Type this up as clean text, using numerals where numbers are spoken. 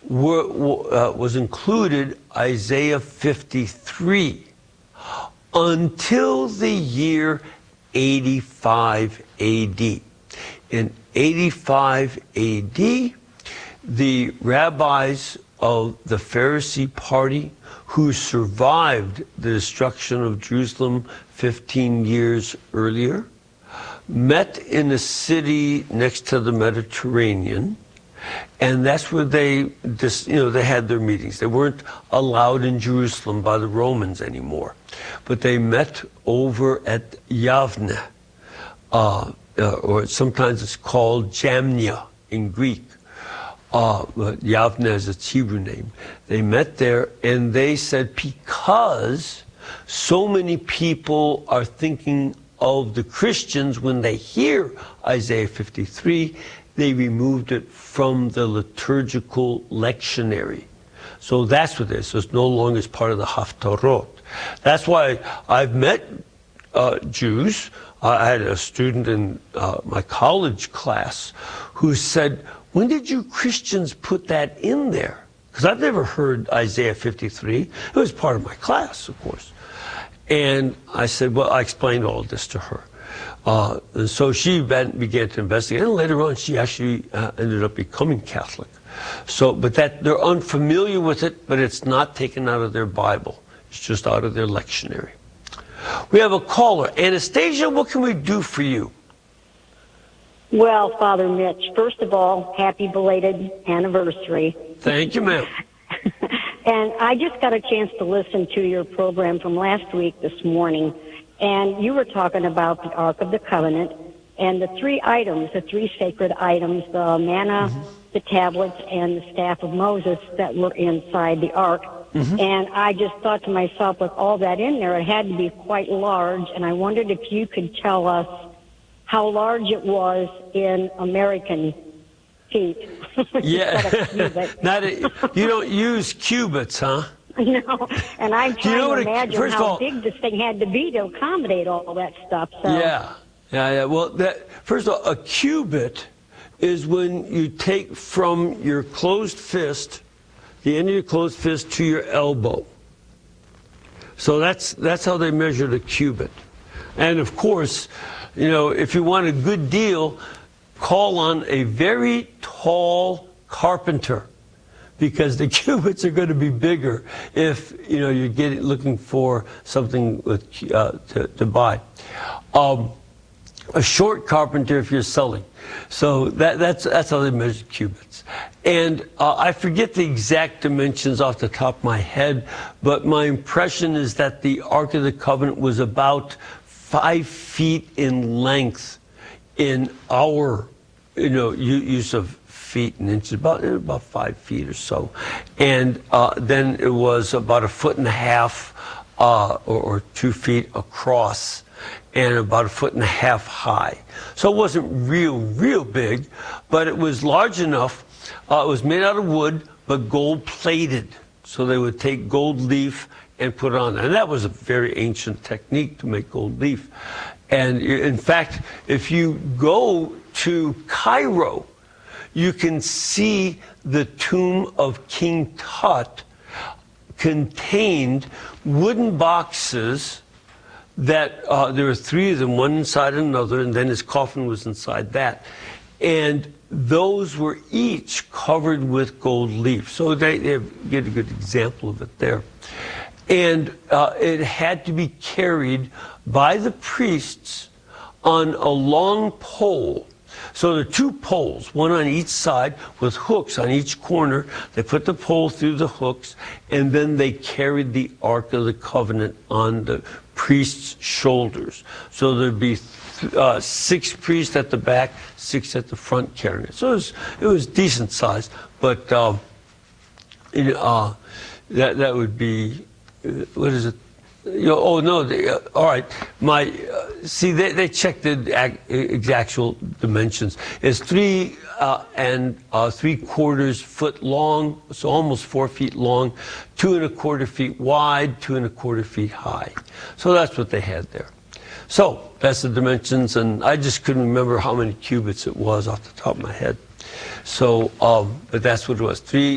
was included Isaiah 53 until the year 85 AD. In 85 AD, the rabbis of the Pharisee party, who survived the destruction of Jerusalem 15 years earlier, met in a city next to the Mediterranean, and that's where they had their meetings. They weren't allowed in Jerusalem by the Romans anymore, but they met over at Yavne, or sometimes it's called Jamnia in Greek. But Yavne is its Hebrew name. They met there, and they said, because so many people are thinking of the Christians when they hear Isaiah 53, they removed it from the liturgical lectionary. So that's what it is. So it's no longer part of the Haftarot. That's why I've met Jews. I had a student in my college class who said, when did you Christians put that in there? Because I've never heard Isaiah 53. It was part of my class, of course. And I said, well, I explained all of this to her. And so she began to investigate. And later on, she actually ended up becoming Catholic. So, but they're unfamiliar with it, but it's not taken out of their Bible. It's just out of their lectionary. We have a caller. Anastasia, what can we do for you? Well, Father Mitch, first of all, happy belated anniversary. Thank you, ma'am. And I just got a chance to listen to your program from last week this morning, and you were talking about the Ark of the Covenant and the three items, the three sacred items, the manna, the tablets, and the staff of Moses that were inside the Ark. And I just thought to myself, with all that in there, it had to be quite large, and I wondered if you could tell us how large it was in American feet. Yeah. You don't use cubits, huh? No, and I'm trying to imagine how big this thing had to be to accommodate all that stuff. So. Yeah. Well, first of all, a cubit is when you take from your closed fist, the end of your closed fist, to your elbow. So that's how they measured a cubit. And of course, if you want a good deal, call on a very tall carpenter, because the cubits are going to be bigger if you're looking for something to buy. A short carpenter if you're selling. So that's how they measure cubits. And I forget the exact dimensions off the top of my head, but my impression is that the Ark of the Covenant was about 5 feet in length in our use of feet and inches, about 5 feet or so. And then it was about 1.5 feet or 2 feet across, and about 1.5 feet high. So it wasn't real big, but it was large enough. It was made out of wood, but gold plated. So they would take gold leaf and put it on there. And that was a very ancient technique to make gold leaf. And in fact, if you go to Cairo, you can see the tomb of King Tut contained wooden boxes that there were 3 of them, one inside another, and then his coffin was inside that. And those were each covered with gold leaf. So they get a good example of it there. And it had to be carried by the priests on a long pole. So there are 2 poles, one on each side with hooks on each corner. They put the pole through the hooks, and then they carried the Ark of the Covenant on the priest's shoulders. So there'd be 6 priests at the back, 6 at the front carrying it. So it was decent size, but that would be, what is it? All right. They checked the actual dimensions. It's 3 3/4 foot long, so almost 4 feet long, 2 1/4 feet wide, 2 1/4 feet high. So that's what they had there. So that's the dimensions, and I just couldn't remember how many cubits it was off the top of my head. So, but that's what it was.